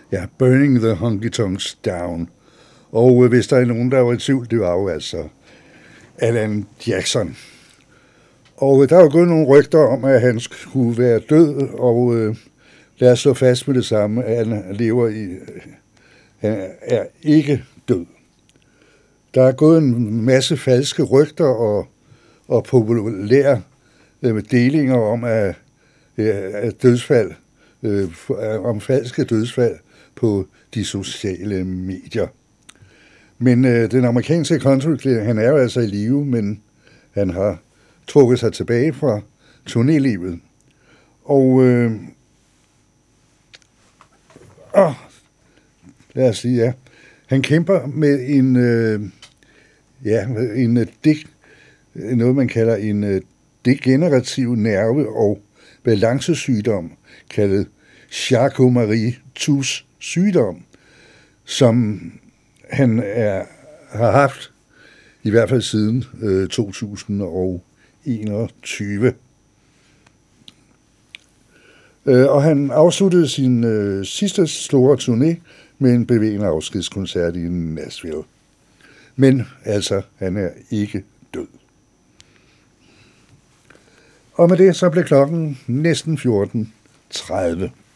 Ja, Burning the Honky Tonks Down. Og hvis der er nogen, der var i tvivl, det var jo altså Alan Jackson. Og der var gået nogle rygter om, at han skulle være død, og lad os slå fast med det samme, at han lever i... Han er ikke død. Der er gået en masse falske rygter og populære delinger om, at dødsfald, om falske dødsfald på de sociale medier. Men den amerikanske country, han er jo altså i live, men han har trukket sig tilbage fra turnélivet. Og lad os sige, ja. Han kæmper med noget man kalder en degenerativ nerve- og balancesygdom, kaldet Charcot-Marie-Tooth sygdom, som han har haft i hvert fald siden 2021. Og han afsluttede sin sidste store turné med en bevægende afskedskoncert i Nashville. Men altså, han er ikke død. Og med det så blev klokken næsten 14:30.